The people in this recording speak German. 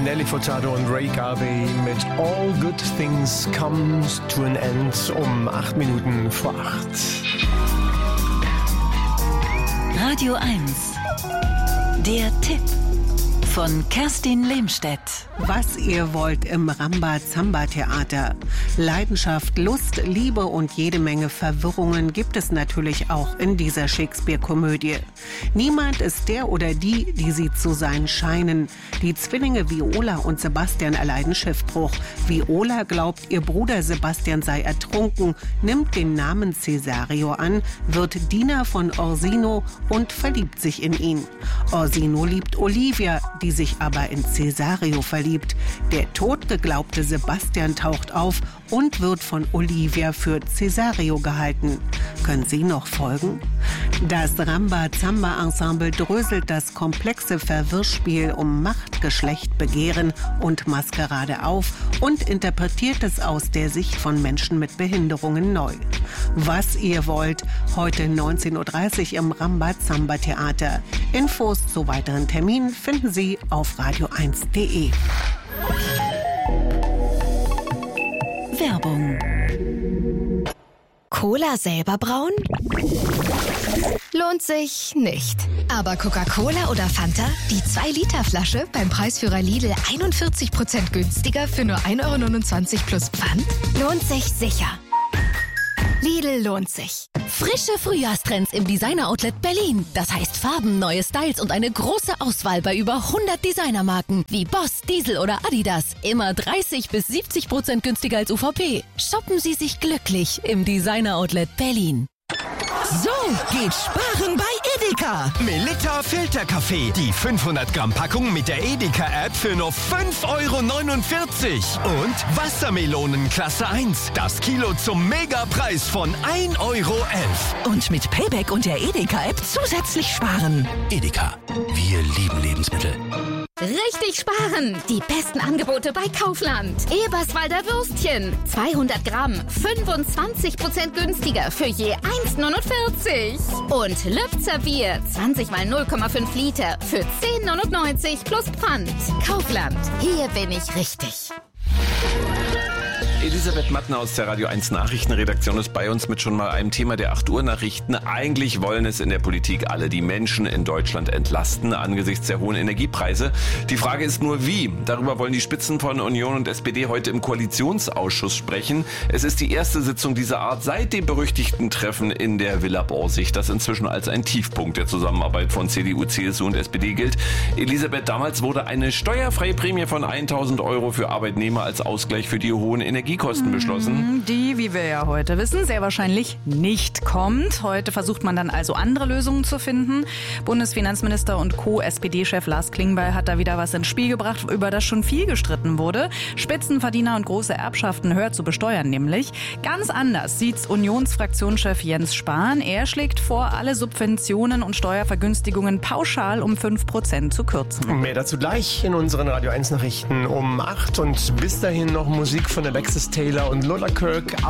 Nelly Furtado und Ray Garvey mit All Good Things Comes to an End um 8 Minuten vor 8. Radio 1. Der Tipp von Kerstin Lehmstedt. Was ihr wollt im Rambazamba-Theater. Leidenschaft, Lust, Liebe und jede Menge Verwirrungen gibt es natürlich auch in dieser Shakespeare-Komödie. Niemand ist der oder die sie zu sein scheinen. Die Zwillinge Viola und Sebastian erleiden Schiffbruch. Viola glaubt, ihr Bruder Sebastian sei ertrunken, nimmt den Namen Cesario an, wird Diener von Orsino und verliebt sich in ihn. Orsino liebt Olivia, die sich aber in Cesario verliebt. Der totgeglaubte Sebastian taucht auf und wird von Olivia für Cesario gehalten. Können Sie noch folgen? Das Rambazamba-Ensemble dröselt das komplexe Verwirrspiel um Macht, Geschlecht, Begehren und Maskerade auf und interpretiert es aus der Sicht von Menschen mit Behinderungen neu. Was ihr wollt, heute 19.30 Uhr im Rambazamba-Theater. Infos zu weiteren Terminen finden Sie auf radio1.de. Werbung. Cola selber brauen? Lohnt sich nicht. Aber Coca-Cola oder Fanta? Die 2-Liter-Flasche beim Preisführer Lidl 41% günstiger für nur 1,29 € plus Pfand? Lohnt sich sicher. Lidl lohnt sich. Frische Frühjahrstrends im Designer-Outlet Berlin. Das heißt Farben, neue Styles und eine große Auswahl bei über 100 Designermarken wie Boss, Diesel oder Adidas. Immer 30-70% günstiger als UVP. Shoppen Sie sich glücklich im Designer-Outlet Berlin. So geht Sparen bei Edeka. Melitta Filterkaffee. Die 500 Gramm Packung mit der Edeka-App für nur 5,49 €. Und Wassermelonen Klasse 1. Das Kilo zum Megapreis von 1,11 €. Und mit Payback und der Edeka-App zusätzlich sparen. Edeka. Wir lieben Lebensmittel. Richtig sparen! Die besten Angebote bei Kaufland. Eberswalder Würstchen. 200 Gramm. 25% günstiger für je 1,49 €. Und Lübzer Bier. 20 mal 0,5 Liter für 10,99 € plus Pfand. Kaufland. Hier bin ich richtig. Elisabeth Mattner aus der Radio 1 Nachrichtenredaktion ist bei uns mit schon mal einem Thema der 8 Uhr Nachrichten. Eigentlich wollen es in der Politik alle die Menschen in Deutschland entlasten angesichts der hohen Energiepreise. Die Frage ist nur wie. Darüber wollen die Spitzen von Union und SPD heute im Koalitionsausschuss sprechen. Es ist die erste Sitzung dieser Art seit dem berüchtigten Treffen in der Villa Borsig, das inzwischen als ein Tiefpunkt der Zusammenarbeit von CDU, CSU und SPD gilt. Elisabeth, damals wurde eine steuerfreie Prämie von 1.000 € für Arbeitnehmer als Ausgleich für die hohen Energiekosten beschlossen. Die, wie wir ja heute wissen, sehr wahrscheinlich nicht kommt. Heute versucht man dann also andere Lösungen zu finden. Bundesfinanzminister und Co-SPD-Chef Lars Klingbeil hat da wieder was ins Spiel gebracht, über das schon viel gestritten wurde. Spitzenverdiener und große Erbschaften höher zu besteuern nämlich. Ganz anders sieht's Unionsfraktionschef Jens Spahn. Er schlägt vor, alle Subventionen und Steuervergünstigungen pauschal um 5% zu kürzen. Mehr dazu gleich in unseren Radio 1 Nachrichten um 8 und bis dahin noch Musik von Alexis Taylor und Lola Kirk.